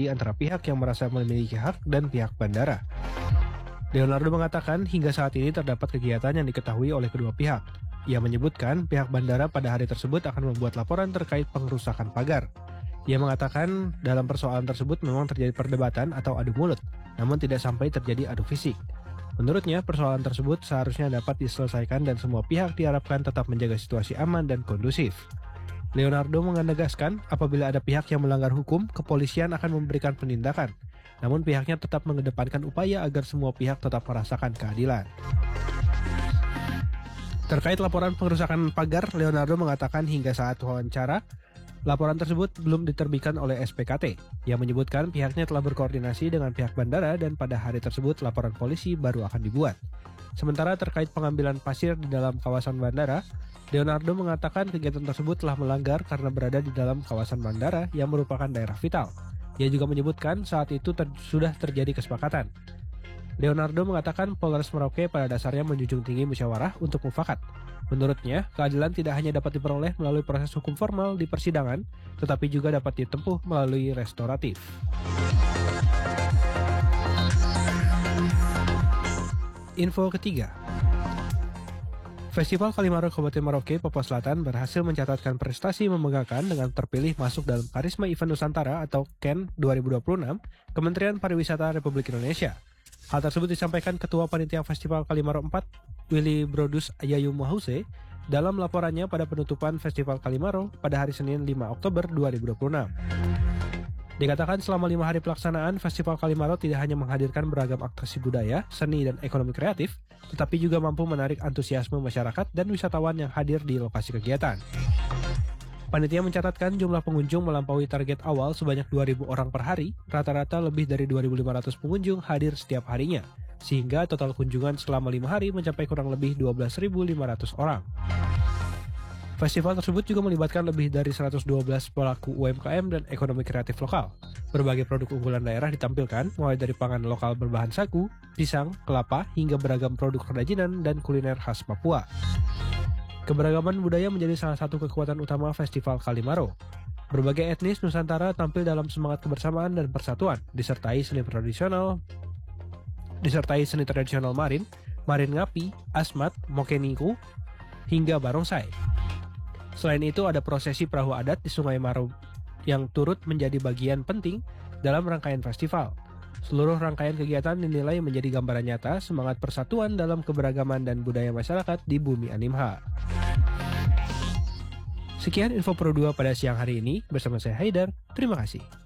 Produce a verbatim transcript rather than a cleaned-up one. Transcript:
terjadi antara pihak yang merasa memiliki hak dan pihak bandara. Leonardo mengatakan hingga saat ini terdapat kegiatan yang diketahui oleh kedua pihak. Ia menyebutkan pihak bandara pada hari tersebut akan membuat laporan terkait pengerusakan pagar. Ia mengatakan dalam persoalan tersebut memang terjadi perdebatan atau adu mulut, namun tidak sampai terjadi adu fisik. Menurutnya, persoalan tersebut seharusnya dapat diselesaikan dan semua pihak diharapkan tetap menjaga situasi aman dan kondusif. Leonardo menegaskan apabila ada pihak yang melanggar hukum, kepolisian akan memberikan penindakan. Namun pihaknya tetap mengedepankan upaya agar semua pihak tetap merasakan keadilan. Terkait laporan pengerusakan pagar, Leonardo mengatakan hingga saat wawancara, laporan tersebut belum diterbitkan oleh S P K T. Ia menyebutkan pihaknya telah berkoordinasi dengan pihak bandara dan pada hari tersebut laporan polisi baru akan dibuat. Sementara terkait pengambilan pasir di dalam kawasan bandara, Leonardo mengatakan kegiatan tersebut telah melanggar karena berada di dalam kawasan bandara yang merupakan daerah vital. Ia juga menyebutkan saat itu ter- sudah terjadi kesepakatan. Leonardo mengatakan Polres Merauke pada dasarnya menjunjung tinggi musyawarah untuk mufakat. Menurutnya, keadilan tidak hanya dapat diperoleh melalui proses hukum formal di persidangan, tetapi juga dapat ditempuh melalui restoratif. Info ketiga. Festival Kalimaro Kabupaten Merauke, Papua Selatan berhasil mencatatkan prestasi membanggakan dengan terpilih masuk dalam Karisma Event Nusantara atau K E N dua ribu dua puluh enam Kementerian Pariwisata Republik Indonesia. Hal tersebut disampaikan Ketua Panitia Festival Kalimaro empat, Willy Brodus Yayu Mahuse, dalam laporannya pada penutupan Festival Kalimaro pada hari Senin lima Oktober dua ribu dua puluh enam. Dikatakan selama lima hari pelaksanaan, Festival Kalimaro tidak hanya menghadirkan beragam atraksi budaya, seni, dan ekonomi kreatif, tetapi juga mampu menarik antusiasme masyarakat dan wisatawan yang hadir di lokasi kegiatan. Panitia mencatatkan jumlah pengunjung melampaui target awal sebanyak dua ribu orang per hari, rata-rata lebih dari dua ribu lima ratus pengunjung hadir setiap harinya, sehingga total kunjungan selama lima hari mencapai kurang lebih dua belas ribu lima ratus orang. Festival tersebut juga melibatkan lebih dari seratus dua belas pelaku U M K M dan ekonomi kreatif lokal. Berbagai produk unggulan daerah ditampilkan, mulai dari pangan lokal berbahan sagu, pisang, kelapa, hingga beragam produk kerajinan dan kuliner khas Papua. Keberagaman budaya menjadi salah satu kekuatan utama Festival Kalimaro. Berbagai etnis Nusantara tampil dalam semangat kebersamaan dan persatuan, disertai seni tradisional, disertai seni tradisional marin, marin ngapi, asmat, mokeniku, hingga barongsai. Selain itu ada prosesi perahu adat di Sungai Maro yang turut menjadi bagian penting dalam rangkaian festival. Seluruh rangkaian kegiatan dinilai menjadi gambaran nyata semangat persatuan dalam keberagaman dan budaya masyarakat di bumi Animha. Sekian info Pro dua pada siang hari ini bersama saya Haidar. Terima kasih.